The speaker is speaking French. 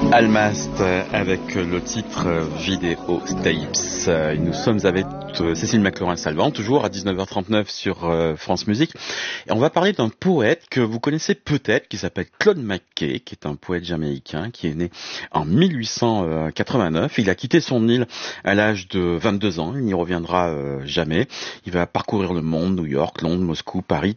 Almast avec le titre Vidéo Tapes. Nous sommes avec Cécile McLaurin-Salvant, toujours à 19h39 sur France Musique. Et on va parler d'un poète que vous connaissez peut-être, qui s'appelle Claude McKay, qui est un poète jamaïcain, qui est né en 1889. Il a quitté son île à l'âge de 22 ans. Il n'y reviendra jamais. Il va parcourir le monde, New York, Londres, Moscou, Paris,